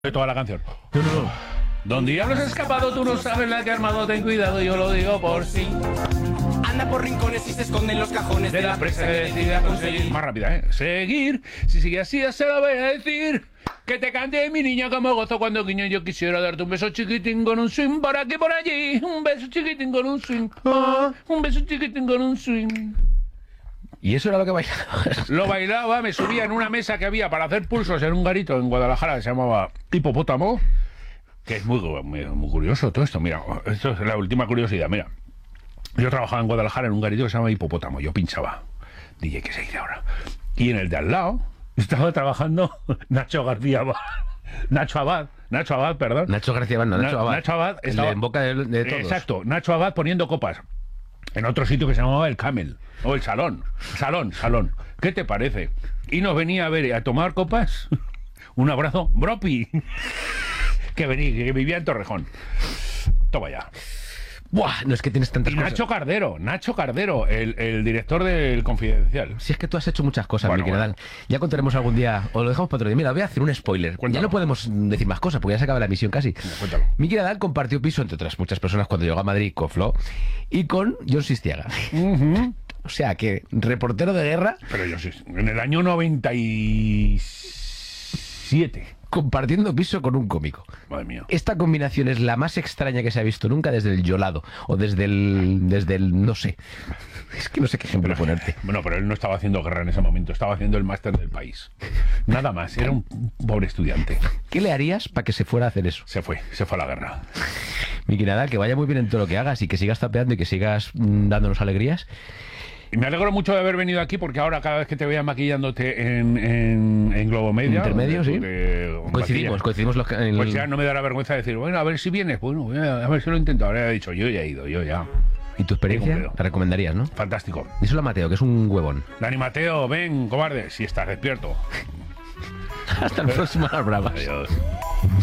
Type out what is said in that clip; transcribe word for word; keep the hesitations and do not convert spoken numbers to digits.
De toda la canción. Don Diablo se ha escapado, tú no sabes la que ha armado, ten cuidado, yo lo digo por sí. Anda por rincones y se esconde en los cajones De la presa que decide a conseguir. Más rápida, ¿eh? Seguir, si sigue así, ya se lo voy a decir. Que te cante mi niña como gozo cuando guiño. Yo quisiera darte un beso chiquitín con un swing por aquí por allí. Un beso chiquitín con un swing. Ah, un beso chiquitín con un swing. Y eso era lo que bailaba. Lo bailaba, me subía en una mesa que había para hacer pulsos en un garito en Guadalajara que se llamaba Hipopótamo. Que es muy, muy, muy curioso todo esto. Mira, esto es la última curiosidad. Mira, yo trabajaba en Guadalajara en un garito que se llama Hipopótamo. Yo pinchaba. D J, ¿qué seguir ahora? Y en el de al lado estaba trabajando Nacho García Abad. Nacho Abad. Nacho Abad, perdón. Nacho García Abad, no, Nacho Abad. Nacho Abad El estaba de en boca de, de todos. Exacto, Nacho Abad poniendo copas en otro sitio que se llamaba el Camel, o el Salón, Salón, Salón. ¿Qué te parece? Y nos venía a ver, a tomar copas. Un abrazo, Bropi, que venía, que vivía en Torrejón. Toma ya. Buah, no es que tienes tantas Y cosas. Nacho Cardero, Nacho Cardero, el, el director del Confidencial. Si es que tú has hecho muchas cosas, Bueno, Miki bueno. Nadal. Ya contaremos algún día, o lo dejamos para otro día. Mira, voy a hacer un spoiler. Cuéntalo. Ya no podemos decir más cosas, porque ya se acaba la emisión casi. Cuéntalo. Miki Nadal compartió piso, entre otras muchas personas, cuando llegó a Madrid con Flo y con John Sistiaga. Uh-huh. O sea, que reportero de guerra Pero yo sí, en el año noventa y siete. compartiendo piso con un cómico. Madre mía. Esta combinación es la más extraña que se ha visto nunca desde el Yolado, o desde el... desde el... no sé. Es que no sé qué ejemplo ponerte. Bueno, pero él no estaba haciendo guerra en ese momento, estaba haciendo el máster del país. Nada más, era un pobre estudiante. ¿Qué le harías para que se fuera a hacer eso? Se fue, se fue a la guerra. Miki Nadal, que vaya muy bien en todo lo que hagas y que sigas tapeando y que sigas mm, dándonos alegrías. Y me alegro mucho de haber venido aquí porque ahora cada vez que te vea maquillándote en, en, en Globo Media... Intermedio, donde sí. tú te Coincidimos, maquillas, coincidimos los... en pues el- ya no me da la vergüenza de decir, bueno, a ver si vienes. Bueno, voy a, a ver si lo intento. Ahora he dicho, yo ya he ido, yo ya. ¿Y tu experiencia? cumplido. La recomendarías, ¿no? Fantástico. Díselo a Mateo, que es un huevón. Dani Mateo, ven, cobarde, si estás despierto. Hasta el próximo Las Bravas. Adiós.